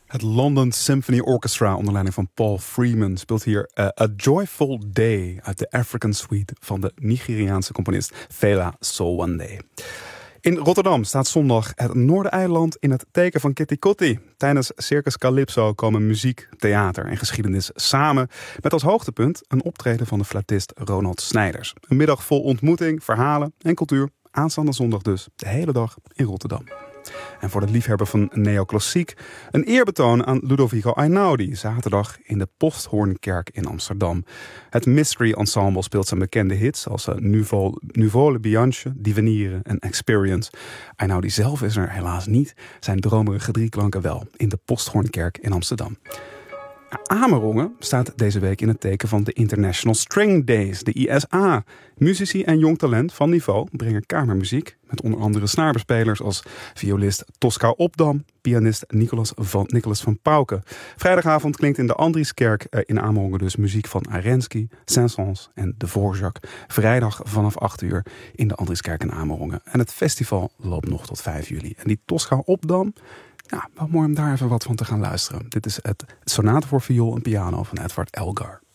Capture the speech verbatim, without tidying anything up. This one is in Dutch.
Het London Symphony Orchestra onder leiding van Paul Freeman speelt hier uh, A Joyful Day uit de African Suite van de Nigeriaanse componist Fela Sowande. In Rotterdam staat zondag het Noordereiland in het teken van Kitty Kotti. Tijdens Circus Calypso komen muziek, theater en geschiedenis samen met als hoogtepunt een optreden van de fluitist Ronald Snijders. Een middag vol ontmoeting, verhalen en cultuur. Aanstaande zondag dus de hele dag in Rotterdam. En voor de liefhebber van neoclassiek een eerbetoon aan Ludovico Einaudi, zaterdag in de Posthoornkerk in Amsterdam. Het Mystery Ensemble speelt zijn bekende hits als Nouveau, Nouveau le Bianche, Divenire en Experience. Einaudi zelf is er helaas niet, zijn dromerige drieklanken wel, in de Posthoornkerk in Amsterdam. Amerongen staat deze week in het teken van de International String Days, de I S A. Muzici en jong talent van niveau brengen kamermuziek met onder andere snaarbespelers als violist Tosca Opdam, pianist Nicolas van, Nicolas van Pauken. Vrijdagavond klinkt in de Andrieskerk in Amerongen dus muziek van Arensky, Saint-Saëns en Dvorak. Vrijdag vanaf acht uur in de Andrieskerk in Amerongen. En het festival loopt nog tot vijf juli. En die Tosca Opdam, ja, wel mooi om daar even wat van te gaan luisteren. Dit is het Sonate voor viool en piano van Edward Elgar.